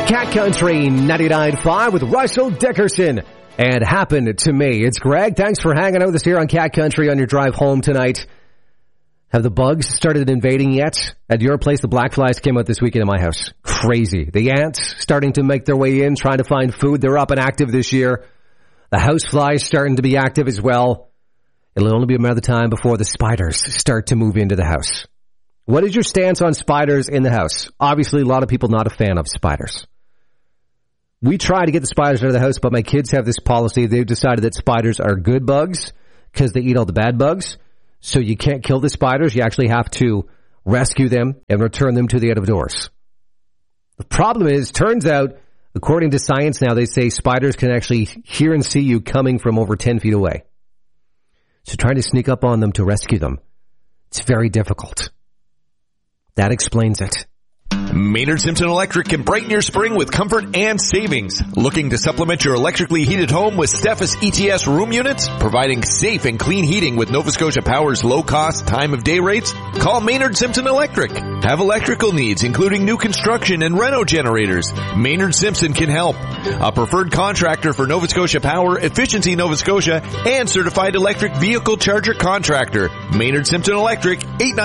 Cat Country 99.5 with Russell Dickerson. And Happened to Me. It's Greg. Thanks for hanging out with us here on Cat Country on your drive home tonight. Have the bugs started invading yet? At your place, the black flies came out this weekend in my house. Crazy. The ants starting to make their way in, trying to find food. They're up and active this year. The house flies starting to be active as well. It'll only be a matter of time before the spiders start to move into the house. What is your stance on spiders in the house? Obviously, a lot of people not a fan of spiders. We try to get the spiders out of the house, but my kids have this policy. They've decided that spiders are good bugs because they eat all the bad bugs. So you can't kill the spiders. You actually have to rescue them and return them to the out of doors. The problem is, turns out, according to science now, they say spiders can actually hear and see you coming from over 10 feet away. So trying to sneak up on them to rescue them, it's very difficult. That explains it. Maynard Simpson Electric can brighten your spring with comfort and savings. Looking to supplement your electrically heated home with Steffes ETS room units? Providing safe and clean heating with Nova Scotia Power's low-cost time-of-day rates? Call Maynard Simpson Electric. Have electrical needs, including new construction and reno generators? Maynard Simpson can help. A preferred contractor for Nova Scotia Power, Efficiency Nova Scotia, and certified electric vehicle charger contractor. Maynard Simpson Electric,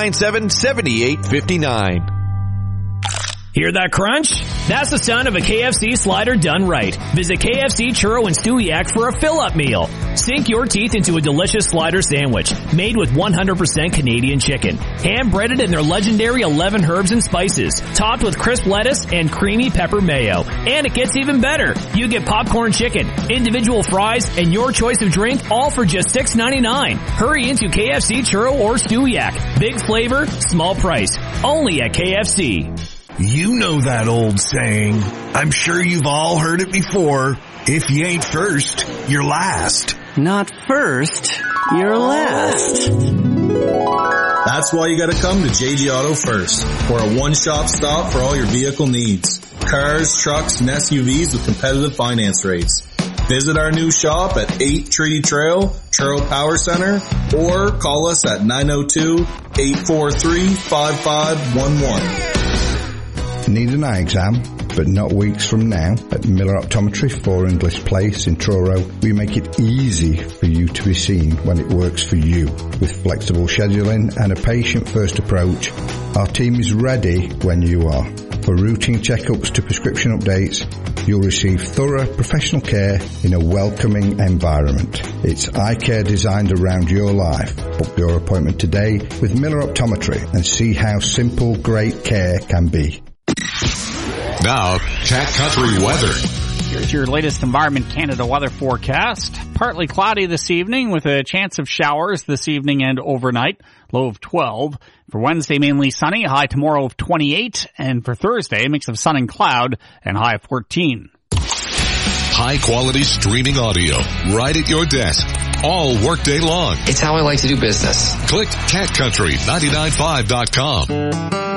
897-7859. Hear that crunch? That's the sound of a KFC slider done right. Visit KFC Churro and Stewiacke for a fill-up meal. Sink your teeth into a delicious slider sandwich made with 100% Canadian chicken. Hand-breaded in their legendary 11 herbs and spices, topped with crisp lettuce and creamy pepper mayo. And it gets even better. You get popcorn chicken, individual fries, and your choice of drink, all for just $6.99. Hurry into KFC Churro or Stewiacke. Big flavor, small price. Only at KFC. You know that old saying. I'm sure you've all heard it before. If you ain't first, you're last. Not first, you're last. That's why you gotta come to JG Auto First. We're a one-stop stop for all your vehicle needs. Cars, trucks, and SUVs with competitive finance rates. Visit our new shop at 8 Treaty Trail, Truro Power Center, or call us at 902-843-5511. Need an eye exam, but not weeks from now? At Miller Optometry, 4 English Place in Truro, we make it easy for you to be seen when it works for you. With flexible scheduling and a patient-first approach, our team is ready when you are. For routine checkups to prescription updates, you'll receive thorough professional care in a welcoming environment. It's eye care designed around your life. Book your appointment today with Miller Optometry and see how simple, great care can be. Now, Cat Country weather. Here's your latest Environment Canada weather forecast. Partly cloudy this evening with a chance of showers this evening and overnight. Low of 12. For Wednesday, mainly sunny. High tomorrow of 28. And for Thursday, a mix of sun and cloud and high of 14. High quality streaming audio right at your desk all workday long. It's how I like to do business. Click CatCountry995.com.